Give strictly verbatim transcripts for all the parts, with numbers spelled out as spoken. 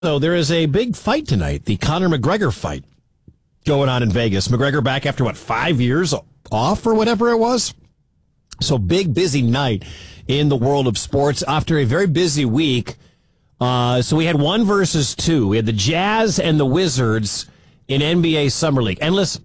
So there is a big fight tonight, the Conor McGregor fight going on in Vegas. McGregor back after, what, five years off or whatever it was? So big, busy night in the world of sports after a very busy week. Uh, so we had one versus two. We had the Jazz and the Wizards in N B A Summer League. And listen,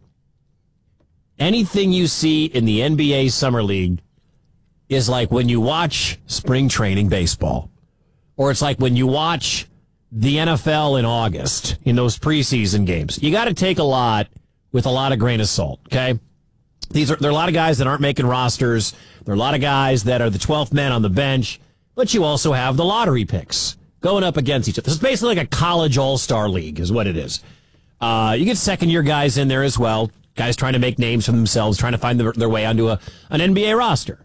anything you see in the N B A Summer League is like when you watch spring training baseball. Or it's like when you watch the N F L in August in those preseason games. You got to take a lot with a lot of grain of salt, okay? These are there are a lot of guys that aren't making rosters. There are a lot of guys that are the twelfth man on the bench, but you also have the lottery picks going up against each other. This is basically like a college all-star league is what it is. Uh, you get second-year guys in there as well, guys trying to make names for themselves, trying to find their, their way onto a, an N B A roster.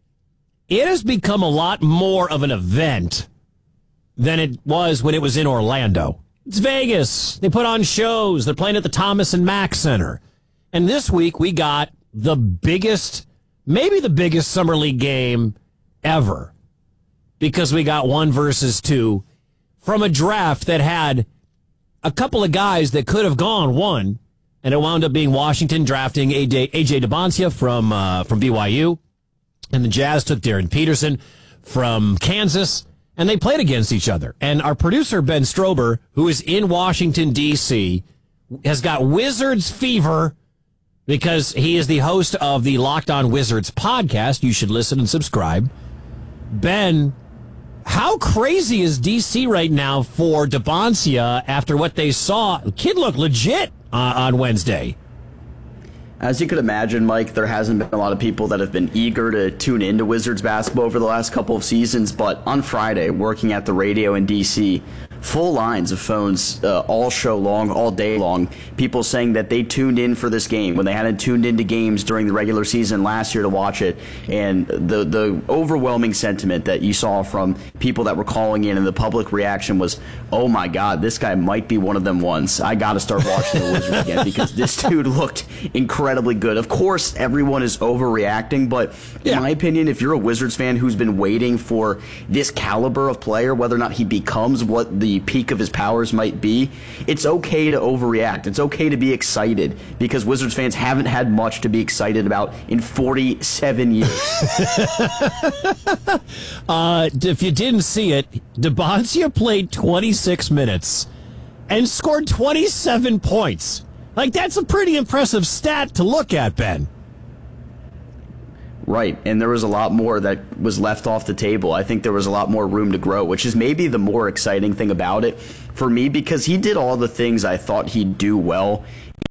It has become a lot more of an event than it was when it was in Orlando. It's Vegas. They put on shows. They're playing at the Thomas and Mack Center. And this week we got the biggest, maybe the biggest summer league game ever, because we got one versus two from a draft that had a couple of guys that could have gone one, and it wound up being Washington drafting A J, A J DeBoncia from uh, from B Y U, and the Jazz took Darren Peterson from Kansas. And they played against each other. And our producer, Ben Strober, who is in Washington, D C, has got Wizards fever because he is the host of the Locked On Wizards podcast. You should listen and subscribe. Ben, how crazy is D C right now for DeBoncia after what they saw? The kid looked legit uh, on Wednesday. As you could imagine, Mike, there hasn't been a lot of people that have been eager to tune into Wizards basketball over the last couple of seasons, but on Friday, working at the radio in D C, full lines of phones uh, all show long, all day long, people saying that they tuned in for this game when they hadn't tuned into games during the regular season last year to watch it, and the, the overwhelming sentiment that you saw from people that were calling in and the public reaction was, oh my God, this guy might be one of them ones. I got to start watching the Wizards again because this dude looked incredible. Incredibly good. Of course, everyone is overreacting, but in yeah. my opinion, if you're a Wizards fan who's been waiting for this caliber of player, whether or not he becomes what the peak of his powers might be, it's okay to overreact. It's okay to be excited because Wizards fans haven't had much to be excited about in forty-seven years. uh, if you didn't see it, DeBoncia played twenty-six minutes and scored twenty-seven points. Like, that's a pretty impressive stat to look at, Ben. Right, and there was a lot more that was left off the table. I think there was a lot more room to grow, which is maybe the more exciting thing about it for me, because he did all the things I thought he'd do well.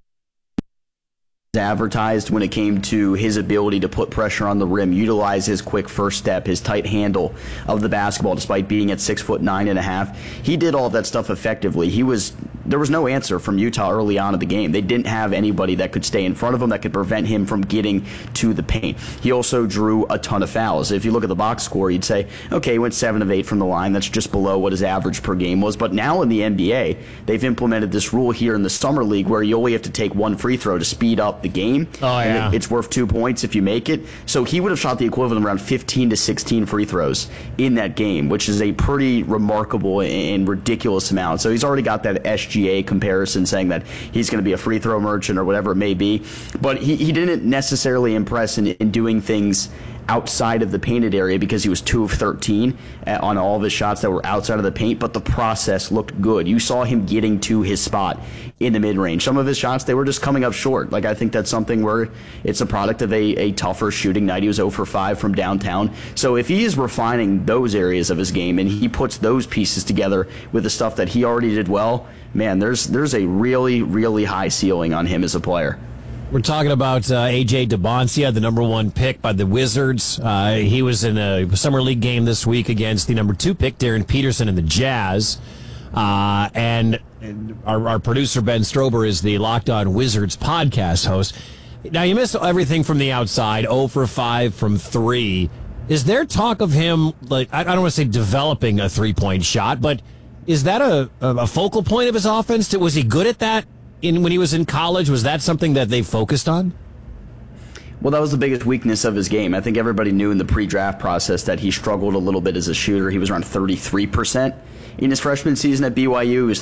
Advertised when it came to his ability to put pressure on the rim, utilize his quick first step, his tight handle of the basketball, despite being at six foot nine and a half. He did all that stuff effectively. He was there was no answer from Utah early on in the game. They didn't have anybody that could stay in front of him that could prevent him from getting to the paint. He also drew a ton of fouls. If you look at the box score, you'd say, okay, he went seven of eight from the line. That's just below what his average per game was. But now in the N B A, they've implemented this rule here in the Summer League where you only have to take one free throw to speed up the game. Oh, yeah. And it's worth two points if you make it. So he would have shot the equivalent of around fifteen to sixteen free throws in that game, which is a pretty remarkable and ridiculous amount. So he's already got that S G A comparison saying that he's going to be a free throw merchant or whatever it may be. But he, he didn't necessarily impress in, in doing things outside of the painted area because he was two of thirteen on all of his shots that were outside of the paint, but the process looked good. You saw him getting to his spot in the mid-range. Some of his shots, they were just coming up short. Like, I think that's something where it's a product of a, a tougher shooting night. He was zero for five from downtown. So if he is refining those areas of his game and he puts those pieces together with the stuff that he already did well, man, there's there's a really, really high ceiling on him as a player. We're talking about uh, A J DeBoncia, the number one pick by the Wizards. Uh, he was in a summer league game this week against the number two pick, Darren Peterson, and the Jazz. Uh, and our, our producer, Ben Strober, is the Locked On Wizards podcast host. Now, you missed everything from the outside, zero for five from three. Is there talk of him, like, I don't want to say developing a three-point shot, but is that a, a focal point of his offense? Was he good at that? In, when he was in college, was that something that they focused on? Well, that was the biggest weakness of his game. I think everybody knew in the pre-draft process that he struggled a little bit as a shooter. He was around thirty-three percent in his freshman season at B Y U. He was